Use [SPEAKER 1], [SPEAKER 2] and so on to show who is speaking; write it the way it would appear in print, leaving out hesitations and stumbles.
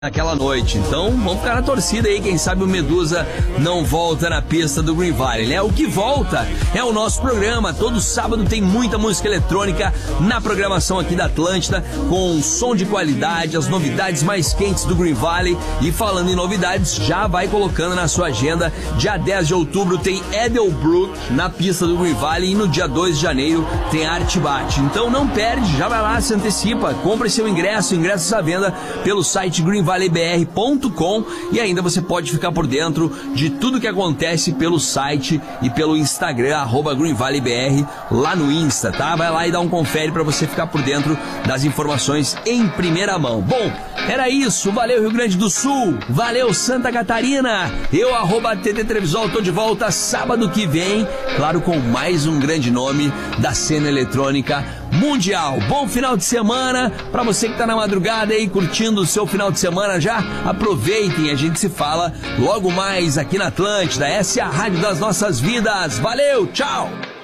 [SPEAKER 1] naquela noite. Então, vamos ficar na torcida aí, quem sabe o Medusa não volta na pista do Green Valley, né? O que volta é o nosso programa. Todo sábado tem muita música eletrônica na programação aqui da Atlântida, com som de qualidade, as novidades mais quentes do Green Valley. E falando em novidades, já vai colocando na sua agenda. Dia 10 de outubro tem Edelbrook na pista do Green Valley e no dia 2 de janeiro tem Arte Bate. Então não perde, já vai lá, se antecipa, compre seu ingresso à venda pelo site greenvalleybr.com e ainda você pode ficar por dentro de tudo que acontece pelo site e pelo Instagram, @greenvalleybr, lá no Insta, tá? Vai lá e dá um confere pra você ficar por dentro das informações em primeira mão. Bom, era isso, valeu Rio Grande do Sul, valeu Santa Catarina, eu @TT Trevisol, tô de volta sábado que vem, claro, com mais um grande nome da cena eletrônica mundial. Bom final de semana pra você que tá na madrugada aí curtindo o seu final de semana. Já aproveitem, a gente se fala logo mais aqui na Atlântida. Essa é a rádio das nossas vidas. Valeu, tchau!